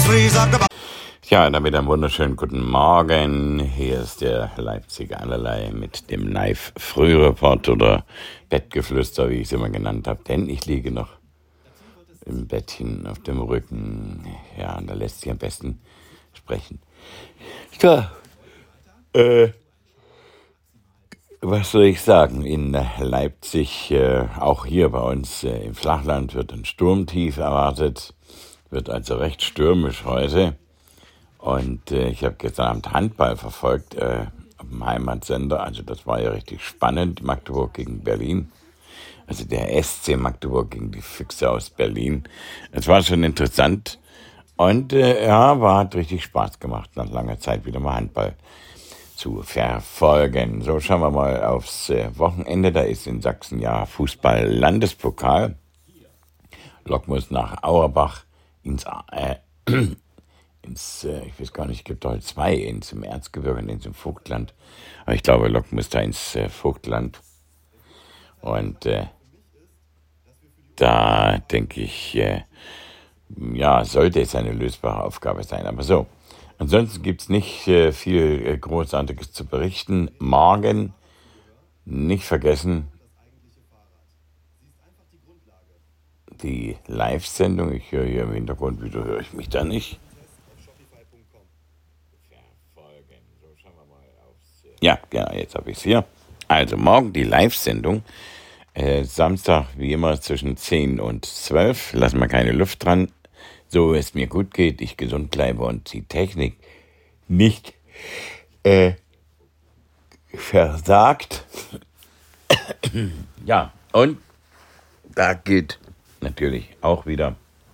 Ja, damit einen wunderschönen guten Morgen. Hier ist der Leipziger Allerlei mit dem Live-Frühreport oder Bettgeflüster, wie ich es immer genannt habe. Denn ich liege noch im Bettchen auf dem Rücken. Ja, und da lässt sich am besten sprechen. Ja, was soll ich sagen? In Leipzig, auch hier bei uns im Flachland, wird ein Sturmtief erwartet. Wird also recht stürmisch heute. Und ich habe gestern Abend Handball verfolgt auf dem Heimatsender. Also das war ja richtig spannend. Magdeburg gegen Berlin. Also der SC Magdeburg gegen die Füchse aus Berlin. Es war schon interessant. Und hat richtig Spaß gemacht, nach langer Zeit wieder mal Handball zu verfolgen. So, schauen wir mal aufs Wochenende. Da ist in Sachsen ja Fußball-Landespokal. Lok muss nach Auerbach ins ich weiß gar nicht, es gibt heute zwei, ins im Erzgebirge und ins im Vogtland. Aber ich glaube, Lok muss da ins Vogtland. Und da denke ich, sollte es eine lösbare Aufgabe sein. Aber so, ansonsten gibt es nicht viel Großartiges zu berichten. Morgen, nicht vergessen, die Live-Sendung. Ich höre hier im Hintergrund, wieso höre ich mich da nicht? Ja, genau, jetzt habe ich es hier. Also morgen die Live-Sendung. Samstag wie immer zwischen 10 und 12. Lassen wir keine Luft dran. So es mir gut geht, ich gesund bleibe und die Technik nicht versagt. Ja, und da gilt natürlich auch wieder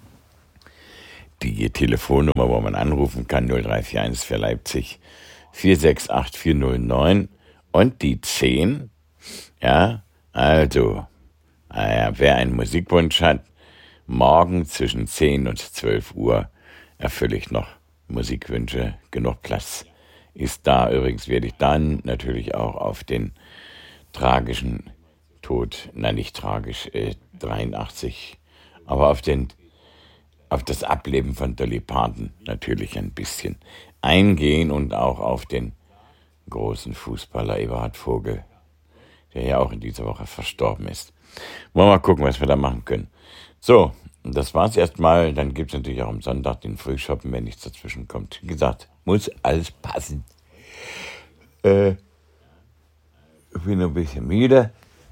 die Telefonnummer, wo man anrufen kann, 0341 für Leipzig 468 409 und die 10. Ja, also, wer einen Musikwunsch hat, morgen zwischen 10 und 12 Uhr erfülle ich noch Musikwünsche, genug Platz ist da. Übrigens werde ich dann natürlich auch auf den tragischen Tod, nicht tragisch, 83, aber auf das Ableben von Dolly Parton natürlich ein bisschen eingehen und auch auf den großen Fußballer Eberhard Vogel, der ja auch in dieser Woche verstorben ist. Wollen wir mal gucken, was wir da machen können. So, das war's erstmal. Dann gibt es natürlich auch am Sonntag den Frühshoppen, wenn nichts dazwischen kommt. Wie gesagt, muss alles passen. Ich bin ein bisschen müde.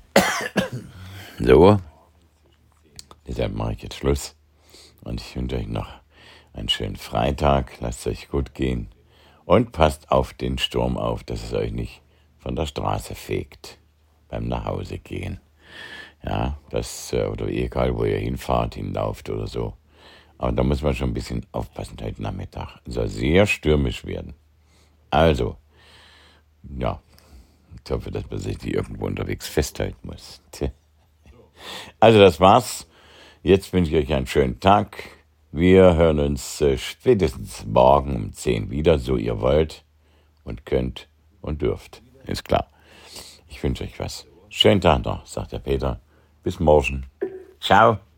So, deshalb mache ich jetzt Schluss. Und ich wünsche euch noch einen schönen Freitag. Lasst es euch gut gehen. Und passt auf den Sturm auf, dass es euch nicht von der Straße fegt beim Nachhausegehen. Ja, oder egal, wo ihr hinfahrt, hinlauft oder so. Aber da muss man schon ein bisschen aufpassen heute Nachmittag. Es soll sehr stürmisch werden. Also, ja, ich hoffe, dass man sich die irgendwo unterwegs festhalten muss. Also, das war's. Jetzt wünsche ich euch einen schönen Tag. Wir hören uns spätestens morgen um 10 wieder, so ihr wollt und könnt und dürft. Ist klar. Ich wünsche euch was. Schönen Tag noch, sagt der Peter. Bis morgen. Ciao.